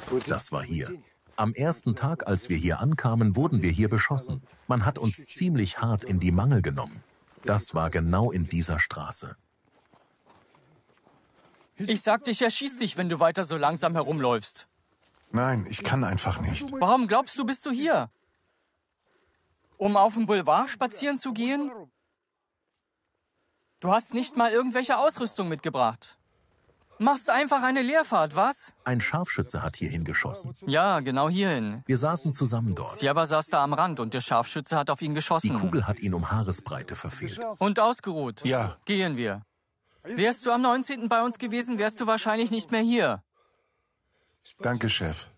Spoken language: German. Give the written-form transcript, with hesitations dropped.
Das war hier. Am ersten Tag, als wir hier ankamen, wurden wir hier beschossen. Man hat uns ziemlich hart in die Mangel genommen. Das war genau in dieser Straße. Ich sagte, ich erschieß dich, wenn du weiter so langsam herumläufst. Nein, ich kann einfach nicht. Warum glaubst du, bist du hier? Um auf dem Boulevard spazieren zu gehen? Du hast nicht mal irgendwelche Ausrüstung mitgebracht. Machst einfach eine Leerfahrt, was? Ein Scharfschütze hat hierhin geschossen. Ja, genau hierhin. Wir saßen zusammen dort. Sjeba saß da am Rand und der Scharfschütze hat auf ihn Die geschossen. Kugel hat ihn um Haaresbreite verfehlt. Und ausgeruht. Ja. Gehen wir. Wärst du am 19. bei uns gewesen, wärst du wahrscheinlich nicht mehr hier. Danke, Chef.